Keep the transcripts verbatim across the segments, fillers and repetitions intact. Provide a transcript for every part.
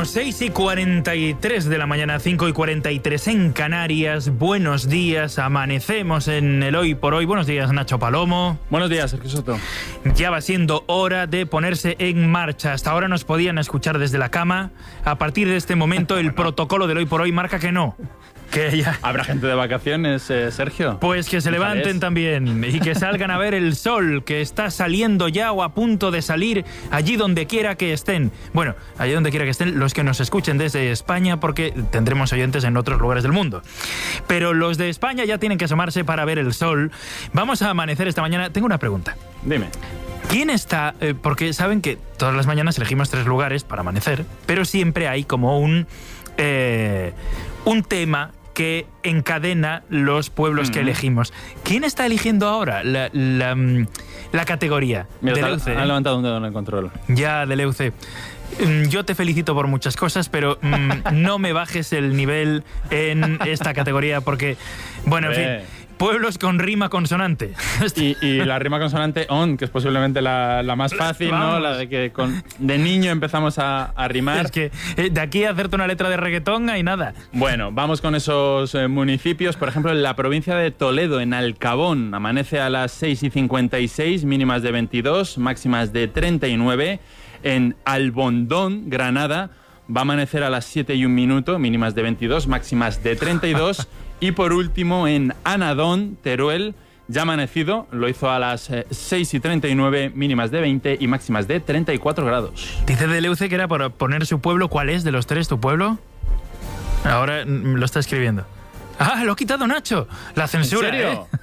Bueno, seis y cuarenta y tres de la mañana, cinco y cuarenta y tres en Canarias. Buenos días, amanecemos en el Hoy por Hoy. Buenos días, Nacho Palomo. Buenos días, Sergio Soto. Ya va siendo hora de ponerse en marcha. Hasta ahora nos podían escuchar desde la cama. A partir de este momento, el protocolo del Hoy por Hoy marca que no. Que ya... ¿Habrá gente de vacaciones, eh, Sergio? Pues que se levanten también y que salgan a ver el sol, que está saliendo ya o a punto de salir allí donde quiera que estén. Bueno, allí donde quiera que estén los que nos escuchen desde España, porque tendremos oyentes en otros lugares del mundo. Pero los de España ya tienen que asomarse para ver el sol. Vamos a amanecer esta mañana. Tengo una pregunta. Dime. ¿Quién está...? Eh, porque saben que todas las mañanas elegimos tres lugares para amanecer, pero siempre hay como un... Eh, un tema que encadena los pueblos mm-hmm. que elegimos. ¿Quién está eligiendo ahora la, la, la categoría? Mira, del E U C. Ha levantado un dedo en el control. Ya, del E U C. Yo te felicito por muchas cosas, pero mmm, no me bajes el nivel en esta categoría porque, bueno, en fin... Pueblos con rima consonante. Y, y la rima consonante on, que es posiblemente la, la más fácil, ¿no? La de que con, de niño empezamos a, a rimar. Es que eh, de aquí a hacerte una letra de reggaetón hay nada. Bueno, vamos con esos eh, municipios. Por ejemplo, en la provincia de Toledo, en Alcabón, amanece a las seis y cincuenta y seis, mínimas de veintidós, máximas de treinta y nueve. En Albondón, Granada, va a amanecer a las siete y un minuto, mínimas de veintidós, máximas de treinta y dos. Y por último, en Anadón, Teruel, ya amanecido, lo hizo a las eh, seis y treinta y nueve, mínimas de veinte y máximas de treinta y cuatro grados. Dice del E U C que era por poner su pueblo. ¿Cuál es de los tres tu pueblo? Ahora mm, lo está escribiendo. ¡Ah, lo ha quitado Nacho! La censura, ¿En serio? ¿eh?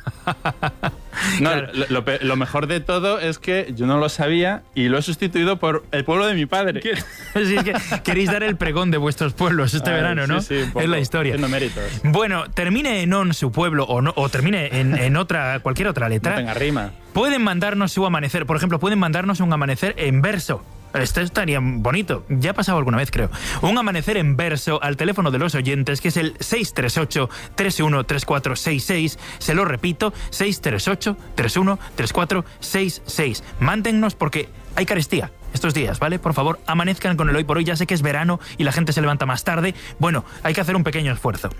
No, Claro. lo, lo, lo mejor de todo es que yo no lo sabía y lo he sustituido por el pueblo de mi padre. Sí, es que queréis dar el pregón de vuestros pueblos este Ay, verano, ¿no? Sí, sí, un poco, es la historia. haciendo méritos. Bueno, termine en on su pueblo o, no, o termine en, en otra cualquier otra letra. No tenga rima. Pueden mandarnos su amanecer. Por ejemplo, pueden mandarnos un amanecer en verso. Esto estaría bonito. Ya ha pasado alguna vez, creo. Un amanecer en verso al teléfono de los oyentes, que es el seis tres ocho, tres uno tres cuatro seis seis. Se lo repito, seis tres ocho, tres uno tres cuatro seis seis. Mándennos porque hay carestía estos días, ¿vale? Por favor, amanezcan con el Hoy por Hoy. Ya sé que es verano y la gente se levanta más tarde. Bueno, hay que hacer un pequeño esfuerzo.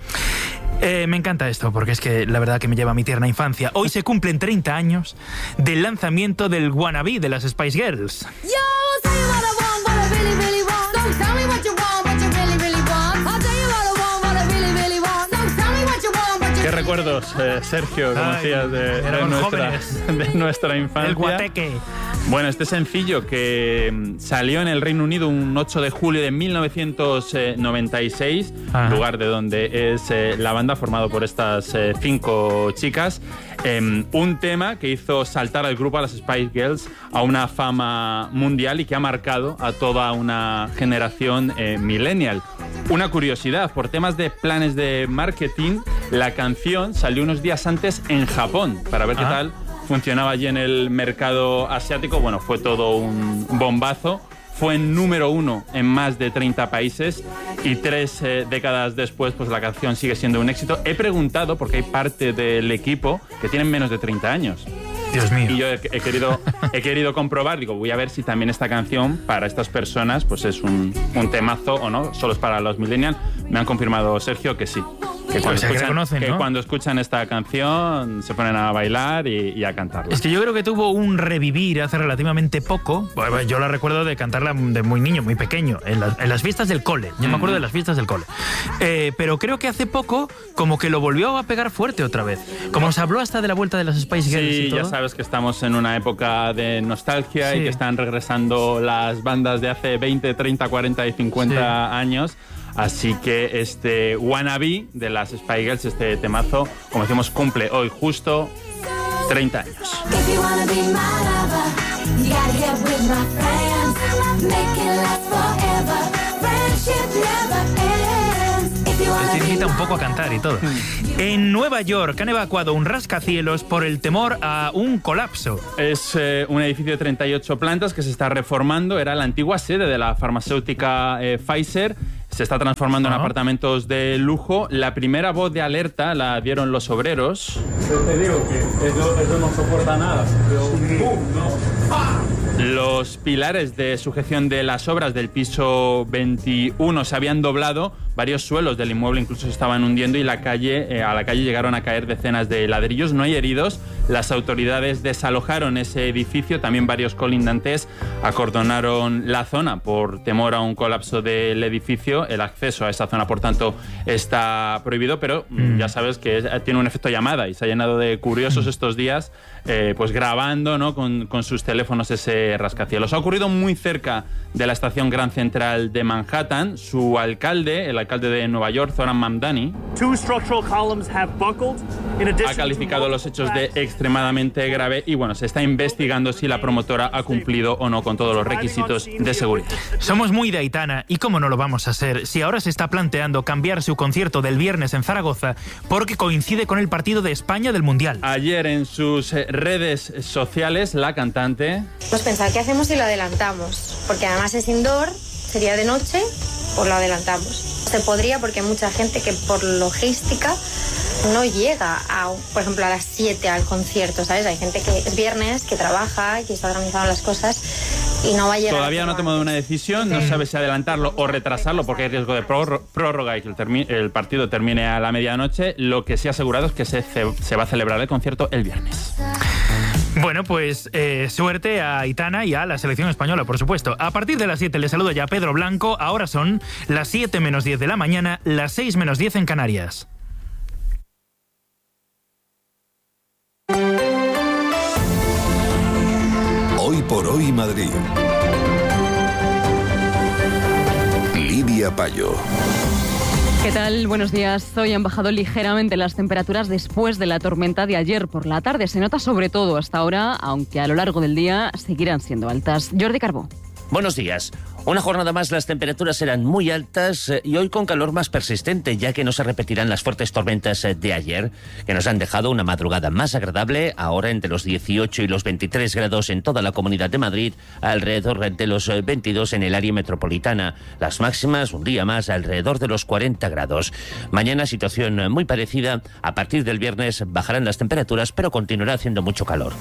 Eh, me encanta esto porque es que la verdad que me lleva a mi tierna infancia. Hoy se cumplen treinta años del lanzamiento del Wannabe de las Spice Girls. Yo, tell you what I want, what I really, really want. Don't tell me what you want, what you really, really want. I'll tell you what I want, what I really, really want. Don't tell me what you want, what you ¿Qué recuerdos, eh, Sergio, como Ay, decías, de, de, éramos nuestra, jóvenes. de nuestra infancia? El guateque. Bueno, este sencillo que salió en el Reino Unido un ocho de julio de mil novecientos noventa y seis, Ajá. lugar de donde es eh, la banda, formado por estas eh, cinco chicas. Eh, un tema que hizo saltar al grupo, a las Spice Girls, a una fama mundial y que ha marcado a toda una generación eh, millennial. Una curiosidad, por temas de planes de marketing, la canción salió unos días antes en Japón, para ver ah. qué tal funcionaba allí en el mercado asiático. Bueno, fue todo un bombazo. Fue número uno en más de treinta países y tres eh, décadas después, pues la canción sigue siendo un éxito. He preguntado, porque hay parte del equipo que tienen menos de treinta años. Dios mío. Y yo he, he, querido, he querido comprobar, digo, voy a ver si también esta canción para estas personas pues es un, un temazo o no, solo es para los millennials. Me han confirmado, Sergio, que sí. Que cuando, o sea, escuchan, que reconocen, que ¿no? cuando escuchan esta canción se ponen a bailar y, y a cantarla. Es que yo creo que tuvo un revivir hace relativamente poco. Bueno, yo la recuerdo de cantarla de muy niño, muy pequeño, en, la, en las fiestas del cole. Yo mm. me acuerdo de las fiestas del cole. Eh, pero creo que hace poco como que lo volvió a pegar fuerte otra vez. Como se habló hasta de la vuelta de las Spice Girls sí, y todo. Ya sabes que estamos en una época de nostalgia sí. y que están regresando las bandas de hace veinte, treinta, cuarenta y cincuenta sí. años. Así que este Wannabe de las Spice Girls, este temazo, como decimos, cumple hoy justo treinta años. Les invita un poco a cantar y todo. En Nueva York han evacuado un rascacielos por el temor a un colapso. Es eh, un edificio de treinta y ocho plantas que se está reformando. Era la antigua sede de la farmacéutica eh, Pfizer. Se está transformando uh-huh. en apartamentos de lujo. La primera voz de alerta la dieron los obreros. Yo te digo que eso, eso no soporta nada. Pero, ¡pum! ¿No? ¡Ah! Los pilares de sujeción de las obras del piso veintiuno se habían doblado, varios suelos del inmueble incluso se estaban hundiendo y la calle, eh, a la calle llegaron a caer decenas de ladrillos. No hay heridos, las autoridades desalojaron ese edificio, también varios colindantes acordonaron la zona por temor a un colapso del edificio. El acceso a esa zona, por tanto, está prohibido, pero mm. ya sabes que es, tiene un efecto llamada y se ha llenado de curiosos estos días, eh, pues grabando, ¿no?, con, con sus teléfonos ese rascacielos. Ha ocurrido muy cerca de la estación Grand Central de Manhattan. Su alcalde, el alcalde de Nueva York, Zoran Mamdani, ha calificado los hechos de extremadamente grave y bueno, se está investigando si la promotora ha cumplido o no con todos los requisitos de seguridad. Somos muy de Aitana, y cómo no lo vamos a ser si ahora se está planteando cambiar su concierto del viernes en Zaragoza porque coincide con el partido de España del Mundial. Ayer en sus redes sociales la cantante... Pues pensar qué hacemos si lo adelantamos, porque además es indoor, sería de noche, pues lo adelantamos. Se podría porque hay mucha gente que por logística no llega, a, por ejemplo, a las siete al concierto, ¿sabes? Hay gente que es viernes, que trabaja, que está organizando las cosas y no va a llegar. Todavía no ha tomado una decisión, no sabe si adelantarlo o retrasarlo porque hay riesgo de prórroga y que el, termi- el partido termine a la medianoche. Lo que sí ha asegurado es que se, se va a celebrar el concierto el viernes. Bueno, pues eh, suerte a Aitana y a la selección española, por supuesto. A partir de las siete le saluda ya Pedro Blanco. Ahora son las siete menos diez de la mañana, las seis menos diez en Canarias. Hoy por hoy Madrid. Lidia Payo. ¿Qué tal? Buenos días. Hoy han bajado ligeramente las temperaturas después de la tormenta de ayer por la tarde. Se nota sobre todo hasta ahora, aunque a lo largo del día seguirán siendo altas. Jordi Carbó. Buenos días. Una jornada más las temperaturas serán muy altas y hoy con calor más persistente, ya que no se repetirán las fuertes tormentas de ayer, que nos han dejado una madrugada más agradable, ahora entre los dieciocho y los veintitrés grados en toda la Comunidad de Madrid, alrededor de los veintidós en el área metropolitana. Las máximas, un día más, alrededor de los cuarenta grados. Mañana situación muy parecida. A partir del viernes bajarán las temperaturas, pero continuará haciendo mucho calor.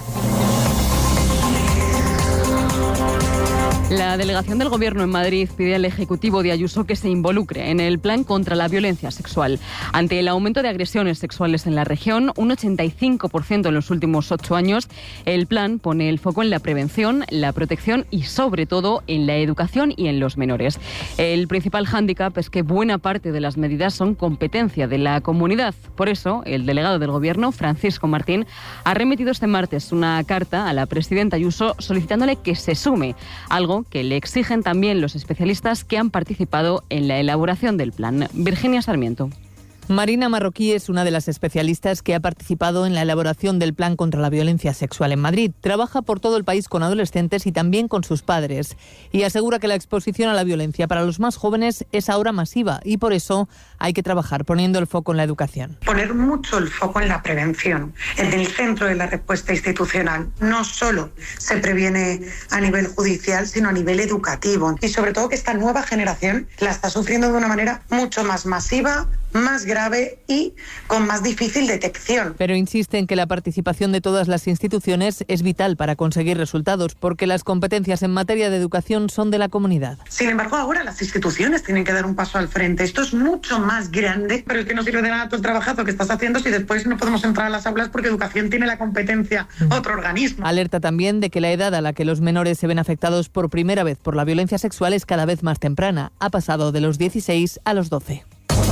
La delegación del Gobierno en Madrid pide al Ejecutivo de Ayuso que se involucre en el plan contra la violencia sexual. Ante el aumento de agresiones sexuales en la región, un ochenta y cinco por ciento en los últimos ocho años, el plan pone el foco en la prevención, la protección y, sobre todo, en la educación y en los menores. El principal hándicap es que buena parte de las medidas son competencia de la comunidad. Por eso, el delegado del Gobierno, Francisco Martín, ha remitido este martes una carta a la presidenta Ayuso solicitándole que se sume, algo que le exigen también los especialistas que han participado en la elaboración del plan. Virginia Sarmiento. Marina Marroquí es una de las especialistas que ha participado en la elaboración del plan contra la violencia sexual en Madrid. Trabaja por todo el país con adolescentes y también con sus padres. Y asegura que la exposición a la violencia para los más jóvenes es ahora masiva y por eso hay que trabajar poniendo el foco en la educación. Poner mucho el foco en la prevención, en el centro de la respuesta institucional. No solo se previene a nivel judicial, sino a nivel educativo. Y sobre todo que esta nueva generación la está sufriendo de una manera mucho más masiva, más grave y con más difícil detección. Pero insiste en que la participación de todas las instituciones es vital para conseguir resultados, porque las competencias en materia de educación son de la comunidad. Sin embargo, ahora las instituciones tienen que dar un paso al frente. Esto es mucho más grande, pero es que no sirve de nada todo el trabajazo que estás haciendo si después no podemos entrar a las aulas porque educación tiene la competencia otro organismo. Alerta también de que la edad a la que los menores se ven afectados por primera vez por la violencia sexual es cada vez más temprana. Ha pasado de los dieciséis a los doce.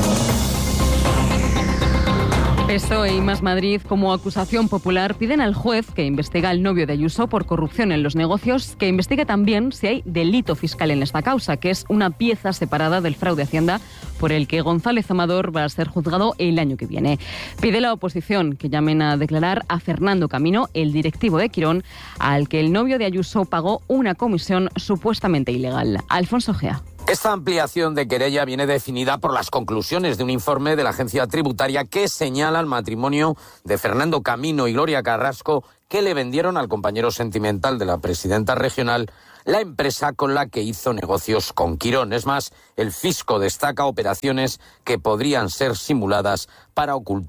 P S O E y Más Madrid, como acusación popular, piden al juez que investiga al novio de Ayuso por corrupción en los negocios que investigue también si hay delito fiscal en esta causa, que es una pieza separada del fraude a Hacienda por el que González Amador va a ser juzgado el año que viene. Pide la oposición que llamen a declarar a Fernando Camino, el directivo de Quirón, al que el novio de Ayuso pagó una comisión supuestamente ilegal. Alfonso Gea. Esta ampliación de querella viene definida por las conclusiones de un informe de la agencia tributaria que señala el matrimonio de Fernando Camino y Gloria Carrasco que le vendieron al compañero sentimental de la presidenta regional la empresa con la que hizo negocios con Quirón. Es más, el fisco destaca operaciones que podrían ser simuladas para ocultar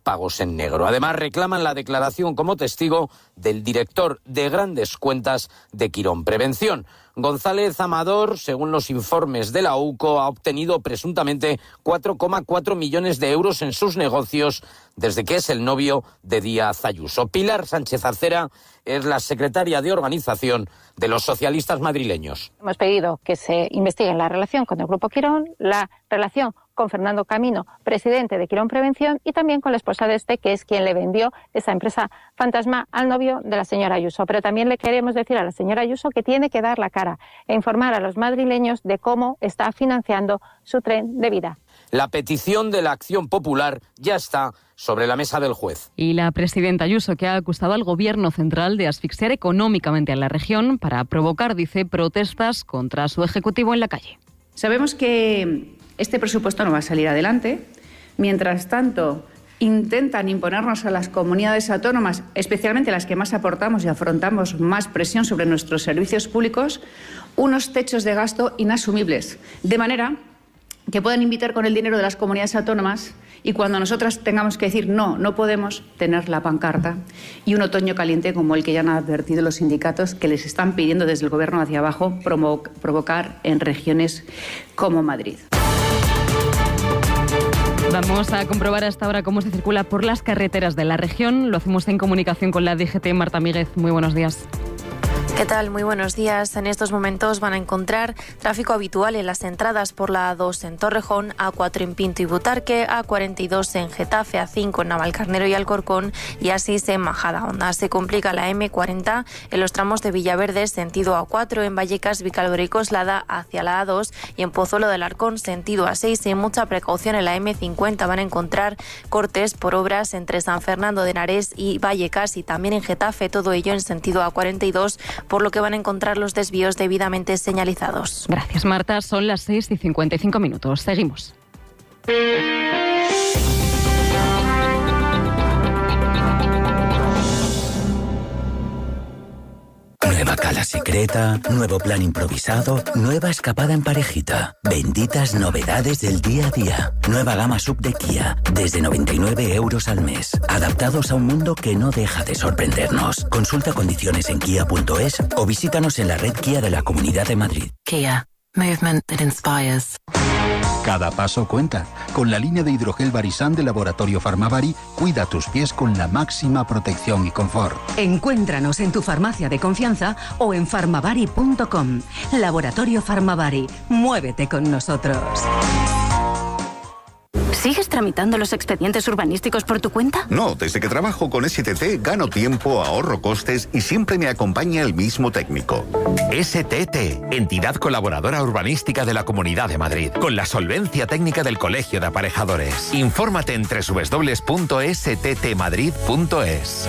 pagos en negro. Además, reclaman la declaración como testigo del director de Grandes Cuentas de Quirón Prevención. González Amador, según los informes de la U C O, ha obtenido presuntamente cuatro coma cuatro millones de euros en sus negocios desde que es el novio de Díaz Ayuso. Pilar Sánchez Arcera es la secretaria de organización de los socialistas madrileños. Hemos pedido que se investigue la relación con el Grupo Quirón, la relación con Fernando Camino, presidente de Quirón Prevención, y también con la esposa de este, que es quien le vendió esa empresa fantasma al novio de la señora Ayuso. Pero también le queremos decir a la señora Ayuso que tiene que dar la cara e informar a los madrileños de cómo está financiando su tren de vida. La petición de la Acción Popular ya está sobre la mesa del juez. Y la presidenta Ayuso, que ha acusado al Gobierno central de asfixiar económicamente a la región para provocar, dice, protestas contra su ejecutivo en la calle. Sabemos que este presupuesto no va a salir adelante. Mientras tanto, intentan imponernos a las comunidades autónomas, especialmente las que más aportamos y afrontamos más presión sobre nuestros servicios públicos, unos techos de gasto inasumibles, de manera que puedan invitar con el dinero de las comunidades autónomas y cuando nosotras tengamos que decir no, no podemos, tener la pancarta y un otoño caliente como el que ya han advertido los sindicatos, que les están pidiendo desde el Gobierno hacia abajo provo- provocar en regiones como Madrid. Vamos a comprobar hasta ahora cómo se circula por las carreteras de la región. Lo hacemos en comunicación con la D G T. Marta Míguez, muy buenos días. ¿Qué tal? Muy buenos días. En estos momentos van a encontrar tráfico habitual en las entradas por la A dos en Torrejón, A cuatro en Pinto y Butarque, A cuarenta y dos en Getafe, A cinco en Navalcarnero y Alcorcón y A seis en Majadahonda. Se complica la M cuarenta en los tramos de Villaverde, sentido A cuatro, en Vallecas, Vicálvaro y Coslada hacia la A dos y en Pozuelo del Arcón, sentido A seis. Y mucha precaución en la M cincuenta. Van a encontrar cortes por obras entre San Fernando de Henares y Vallecas y también en Getafe, todo ello en sentido A cuarenta y dos, por lo que van a encontrar los desvíos debidamente señalizados. Gracias, Marta. Son las seis y cincuenta y cinco minutos. Seguimos. Nueva cala secreta, nuevo plan improvisado, nueva escapada en parejita. Benditas novedades del día a día. Nueva gama sub de Kia, desde noventa y nueve euros al mes. Adaptados a un mundo que no deja de sorprendernos. Consulta condiciones en kia punto es o visítanos en la red Kia de la Comunidad de Madrid. Kia. Movement that inspires. Cada paso cuenta. Con la línea de hidrogel Barisan de Laboratorio Farmavari, cuida tus pies con la máxima protección y confort. Encuéntranos en tu farmacia de confianza o en farmavari punto com. Laboratorio Farmavari. Muévete con nosotros. ¿Sigues tramitando los expedientes urbanísticos por tu cuenta? No, desde que trabajo con S T T gano tiempo, ahorro costes y siempre me acompaña el mismo técnico. S T T, entidad colaboradora urbanística de la Comunidad de Madrid, con la solvencia técnica del Colegio de Aparejadores. Infórmate en doble u doble u doble u punto s t t madrid punto es.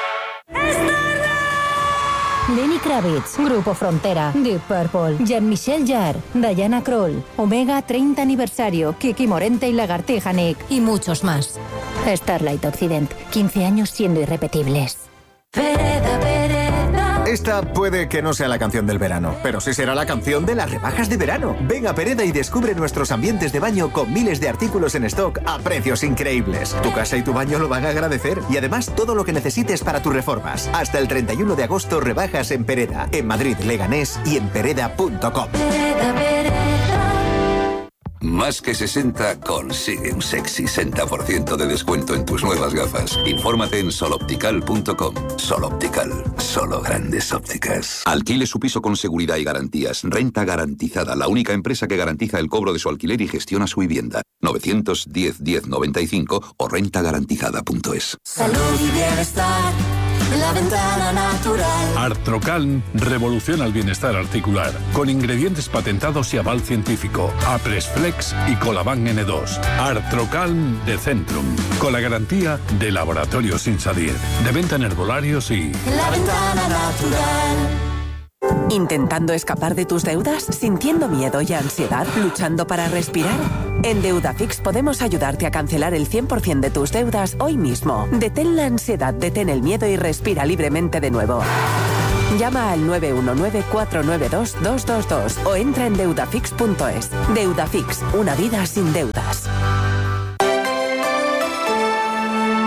Lenny Kravitz, Grupo Frontera, Deep Purple, Jean-Michel Jarre, Diana Krall, Omega treinta aniversario, Kiki Morente y Lagartija Nick y muchos más. Starlight Occident, quince años siendo irrepetibles. Pereda, Pereda. Esta puede que no sea la canción del verano, pero sí será la canción de las rebajas de verano. Ven a Pereda y descubre nuestros ambientes de baño con miles de artículos en stock a precios increíbles. Tu casa y tu baño lo van a agradecer. Y además todo lo que necesites para tus reformas. Hasta el treinta y uno de agosto rebajas en Pereda, en Madrid, Leganés y en pereda punto com. Pereda, Pereda. Más que sesenta consigue un sexy sesenta por ciento de descuento en tus nuevas gafas. Infórmate en sol optical punto com. Sol Optical, solo grandes ópticas. Alquile su piso con seguridad y garantías. Renta garantizada, la única empresa que garantiza el cobro de su alquiler y gestiona su vivienda. novecientos diez diez noventa y cinco o renta garantizada punto es. Salud y bienestar. La ventana natural. Artrocalm revoluciona el bienestar articular con ingredientes patentados y aval científico. Apresflex y Colaban ene dos. Artrocalm de Centrum, con la garantía de Laboratorios Insadir, de venta en herbolarios y... La ventana natural. ¿Intentando escapar de tus deudas? ¿Sintiendo miedo y ansiedad? ¿Luchando para respirar? En Deudafix podemos ayudarte a cancelar el cien por ciento de tus deudas hoy mismo. Detén la ansiedad, detén el miedo y respira libremente de nuevo. Llama al nueve uno nueve, cuatro nueve dos, dos dos dos o entra en deudafix punto es. Deudafix, una vida sin deudas.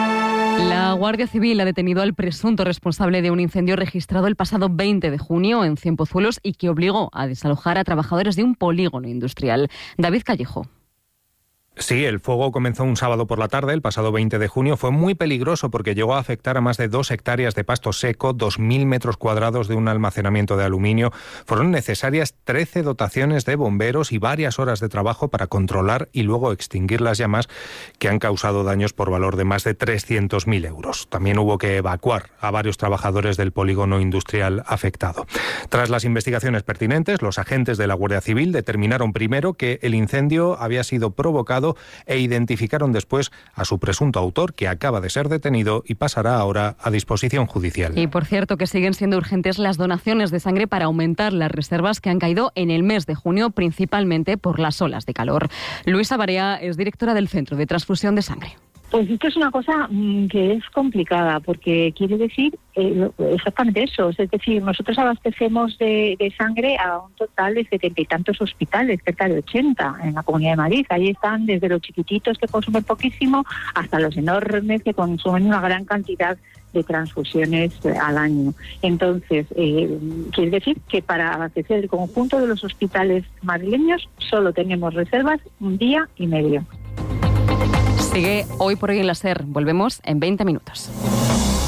La Guardia Civil ha detenido al presunto responsable de un incendio registrado el pasado veinte de junio en Cienpozuelos y que obligó a desalojar a trabajadores de un polígono industrial. David Callejo. Sí, el fuego comenzó un sábado por la tarde, el pasado veinte de junio. Fue muy peligroso porque llegó a afectar a más de dos hectáreas de pasto seco, dos mil metros cuadrados de un almacenamiento de aluminio. Fueron necesarias trece dotaciones de bomberos y varias horas de trabajo para controlar y luego extinguir las llamas que han causado daños por valor de más de trescientos mil euros. También hubo que evacuar a varios trabajadores del polígono industrial afectado. Tras las investigaciones pertinentes, los agentes de la Guardia Civil determinaron primero que el incendio había sido provocado e identificaron después a su presunto autor, que acaba de ser detenido y pasará ahora a disposición judicial. Y por cierto que siguen siendo urgentes las donaciones de sangre para aumentar las reservas que han caído en el mes de junio, principalmente por las olas de calor. Luisa Barea es directora del Centro de Transfusión de Sangre. Pues esto es una cosa mmm, que es complicada, porque quiere decir eh, exactamente eso. Es decir, nosotros abastecemos de, de sangre a un total de setenta y tantos hospitales, cerca de ochenta en la Comunidad de Madrid. Ahí están desde los chiquititos que consumen poquísimo hasta los enormes que consumen una gran cantidad de transfusiones al año. Entonces, eh, quiere decir que para abastecer el conjunto de los hospitales madrileños solo tenemos reservas un día y medio. Sigue Hoy por Hoy en la SER. Volvemos en veinte minutos.